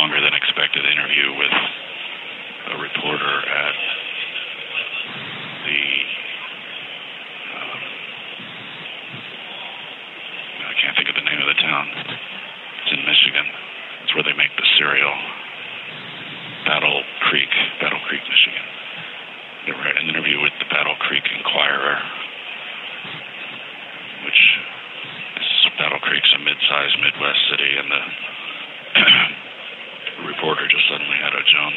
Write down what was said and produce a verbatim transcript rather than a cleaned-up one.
longer than expected interview with a reporter at the, um, I can't think of the name of the town. It's in Michigan. It's where they make the cereal. Battle Creek, Battle Creek, Michigan. They were at an interview with the Battle Creek